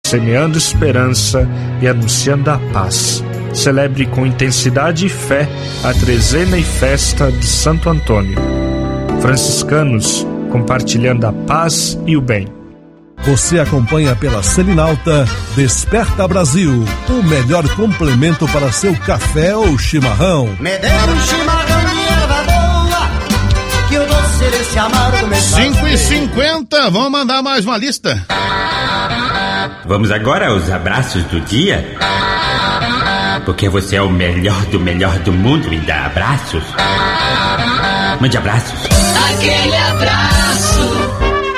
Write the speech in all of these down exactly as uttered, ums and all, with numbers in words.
semeando esperança e anunciando a paz. Celebre com intensidade e fé a trezena e festa de Santo Antônio. Franciscanos, compartilhando a paz e o bem. Você acompanha pela Selinalta Desperta Brasil, o melhor complemento para seu café ou chimarrão. Me dê um chimarrão de erva boa, que eu doce desse amargo me cinco e cinquenta, vamos mandar mais uma lista. Vamos agora aos abraços do dia. Porque você é o melhor do melhor do mundo e dá abraços. Mande abraços. Aquele abraço.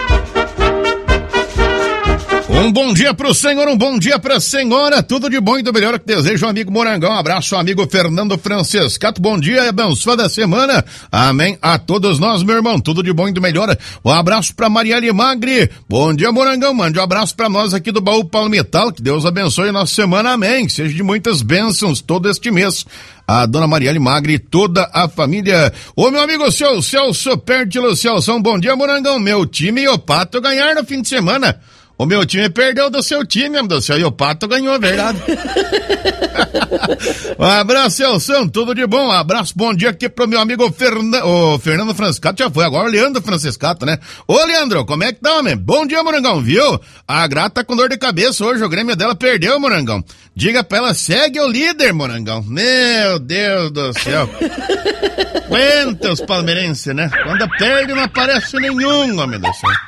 Um bom dia pro senhor, um bom dia pra senhora, tudo de bom e do melhor que deseja o amigo Morangão. Um abraço ao amigo Fernando Franciscato, bom dia e abençoada semana, amém a todos nós, meu irmão, tudo de bom e do melhor. Um abraço pra Marielle Magri, bom dia Morangão, mande um abraço pra nós aqui do Baú Palmital, que Deus abençoe a nossa semana, amém, seja de muitas bênçãos todo este mês. A dona Marielle Magri e toda a família. Ô meu amigo seu Celso Pértilo, Celso, bom dia Morangão, meu time e o Pato ganharam no fim de semana. O meu time perdeu do seu time, meu Deus do céu, e o Pato ganhou, verdade? Um abraço, Celção, tudo de bom, um abraço, bom dia aqui pro meu amigo Fernan... o Fernando Franciscato, já foi, agora o Leandro Franciscato, né? Ô, Leandro, como é que tá, homem? Bom dia, Morangão, viu? A Grata tá com dor de cabeça hoje, o Grêmio dela perdeu, Morangão. Diga pra ela, segue o líder, Morangão. Meu Deus do céu. Aguenta os palmeirenses, né? Quando perde não aparece nenhum, homem do céu.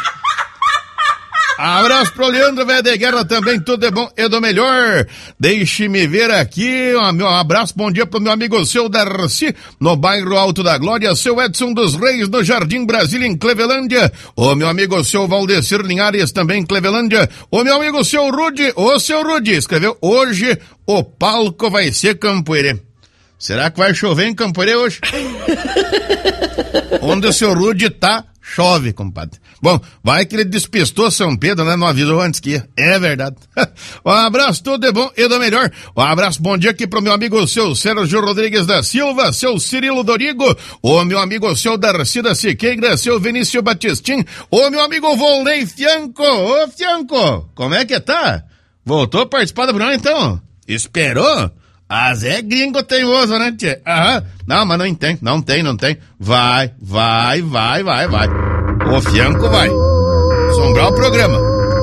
Abraço pro Leandro Velho de Guerra também, tudo é bom e do melhor. Deixe-me ver aqui, um abraço, bom dia pro meu amigo seu Darcy, no bairro Alto da Glória, seu Edson dos Reis, no Jardim Brasília, em Clevelândia, o meu amigo seu Valdecir Linhares, também em Clevelândia, o meu amigo seu Rude, o seu Rude, escreveu, hoje o palco vai ser Campoerê. Será que vai chover em Campoerê hoje? Onde o seu Rude tá, chove, compadre. Bom, vai que ele despistou São Pedro, né? Não avisou antes que ia. É verdade. Um abraço, tudo é bom e do melhor. Um abraço, bom dia aqui pro meu amigo seu Sérgio Rodrigues da Silva, seu Cirilo Dorigo, o meu amigo seu Darcy da Siqueira, seu Vinícius Batistin, o meu amigo Volney Fianco. Ô, Fianco, como é que tá? Voltou a participar da Bruna, então? Esperou? Ah, Zé gringo teimoso, né, tchê? Aham. Não, mas não tem, não tem, não tem. Vai, vai, vai, vai, vai. O Fianco vai. Sombrar o programa.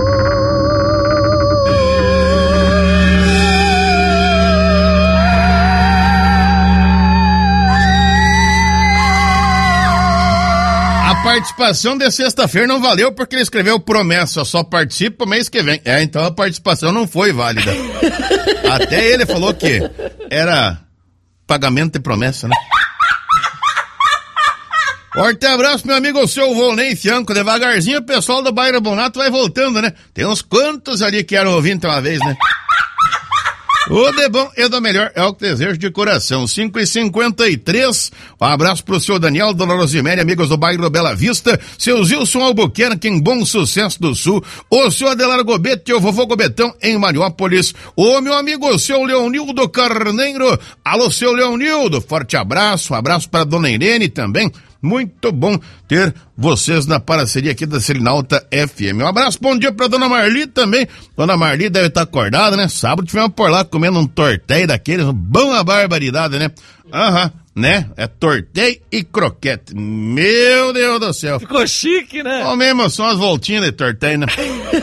A participação de sexta-feira não valeu porque ele escreveu promessa, só participa mês que vem. É, então a participação não foi válida. Até ele falou que era pagamento de promessa, né? Forte abraço, meu amigo, o seu Volney Fianco. Devagarzinho o pessoal do bairro Bonato vai voltando, né? Tem uns quantos ali que eram ouvintes uma vez, né? O de bom e do melhor é o que desejo de coração. cinco e cinquenta e três. Um abraço pro seu Daniel, dona Rosemary, amigos do bairro Bela Vista. Seu Zilson Albuquerque, em Bom Sucesso do Sul. O seu Adelar Gobete, o vovô Gobetão, em Mariópolis. O meu amigo, o seu Leonildo Carneiro. Alô, seu Leonildo. Forte abraço. Um abraço pra dona Irene também. Muito bom ter vocês na parceria aqui da Selinalta F M. Um abraço, bom dia pra dona Marli também. Dona Marli deve estar acordada, né? Sábado tivemos por lá comendo um torteio daqueles, bom a barbaridade, né? Aham, uhum, né? É torteio e croquete. Meu Deus do céu. Ficou chique, né? Ou mesmo, são as voltinhas de torteio, né?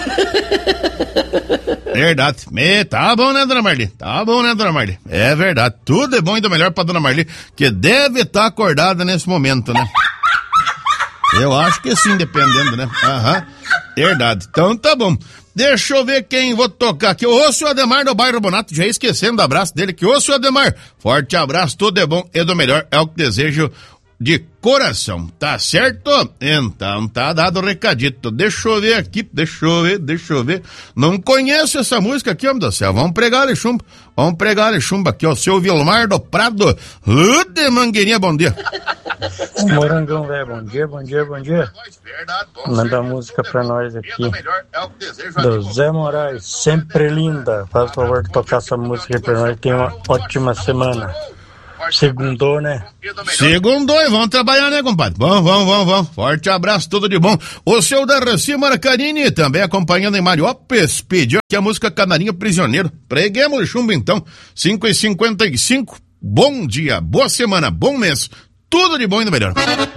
Verdade. Me, tá bom, né, dona Marli? Tá bom, né, dona Marli? É verdade. Tudo é bom e do melhor pra dona Marli, que deve estar acordada nesse momento, né? Eu acho que sim, dependendo, né? Aham. Verdade. Então tá bom. Deixa eu ver quem vou tocar aqui. Ô, seu Ademar do bairro Bonato, já esquecendo do abraço dele aqui. Ô, seu Ademar, forte abraço, tudo é bom e do melhor, é o que desejo de coração, tá certo? Então tá dado o recadito. Deixa eu ver aqui, deixa eu ver, deixa eu ver. Não conheço essa música aqui, homem do céu. Vamos pregar ali chumbo, vamos pregar ali chumbo aqui, ó. Seu Vilmar do Prado, uh, de Mangueirinha, bom dia. Morangão, velho, bom dia, bom dia, bom dia. Manda a música pra nós aqui. Do Zé Moraes, sempre linda. Faz o favor de tocar essa música aí pra nós. Tenha uma ótima semana. Segundou, né? Segundou e vamos trabalhar, né, compadre? Vamos, vamos, vamos, vamos. Forte abraço, tudo de bom. O seu Darcy Marcarini, também acompanhando em Mariópolis, pediu aqui a música Canarinho Prisioneiro. Preguemos o chumbo, então. cinco e cinquenta e cinco. Bom dia, boa semana, bom mês. Tudo de bom e do melhor.